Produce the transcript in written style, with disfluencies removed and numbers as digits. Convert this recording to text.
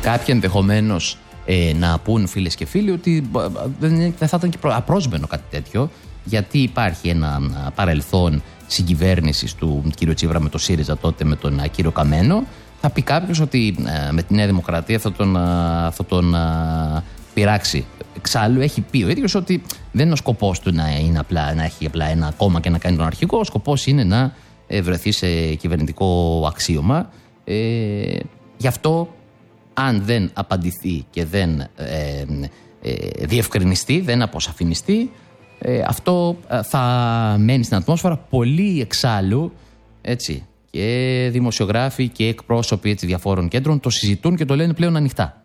Κάποιοι ενδεχομένως να πούν, φίλες και φίλοι, ότι δεν θα ήταν και απρόσμενο κάτι τέτοιο, γιατί υπάρχει ένα παρελθόν συγκυβέρνησης του κ. Τσίπρα με το ΣΥΡΙΖΑ τότε με τον κύριο Καμένο. Θα πει κάποιος ότι με τη Νέα Δημοκρατία θα τον πειράξει. Εξάλλου έχει πει ο ίδιος ότι δεν είναι ο σκοπός του να έχει απλά ένα κόμμα και να κάνει τον αρχηγό. Ο σκοπός είναι να βρεθεί σε κυβερνητικό αξίωμα. Γι' αυτό, αν δεν απαντηθεί και δεν διευκρινιστεί, δεν αποσαφινιστεί, αυτό θα μένει στην ατμόσφαιρα. Πολύ εξάλλου, έτσι, και δημοσιογράφοι και εκπρόσωποι, έτσι, διαφόρων κέντρων το συζητούν και το λένε πλέον ανοιχτά.